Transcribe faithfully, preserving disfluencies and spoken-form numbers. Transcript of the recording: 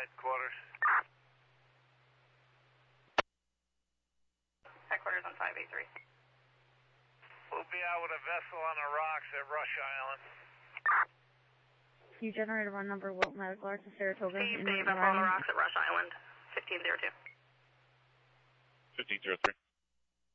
headquarters. Headquarters on five eight three. We'll be out with a vessel on the rocks at Rush Island. Can you generate a run number, Wilton Medical Arts in Saratoga? Steve, Dave, vessel on the rocks at Rush Island, fifteen zero two. fifteen zero three.